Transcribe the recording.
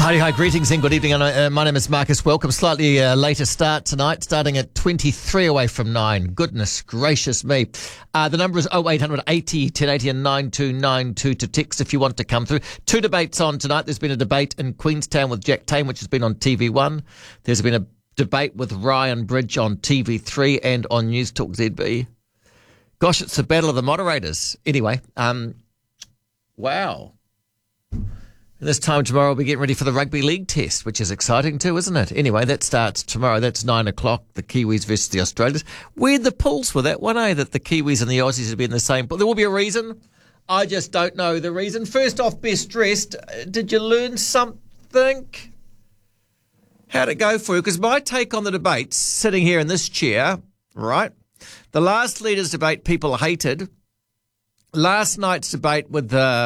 Hi, greetings and good evening. My name is Marcus. Welcome. Slightly later start tonight, starting at 23 away from 9. Goodness gracious me. The number is 0800 80 1080 and 9292 to text if you want to come through. Two debates on tonight. There's been a debate in Queenstown with Jack Tame, which has been on TV1. There's been a debate with Ryan Bridge on TV3 and on News Talk ZB. Gosh, it's the battle of the moderators. Anyway, wow. This time tomorrow we'll be getting ready for the rugby league test, which is exciting too, isn't it? Anyway, that starts tomorrow. That's 9 o'clock, the Kiwis versus the Australians. Weird the pulls for that one, that the Kiwis and the Aussies have been the same. But there will be a reason. I just don't know the reason. First off, best dressed. Did you learn something? How'd it go for you? Because my take on the debates, sitting here in this chair, right? The last leaders' debate people hated. Last night's debate with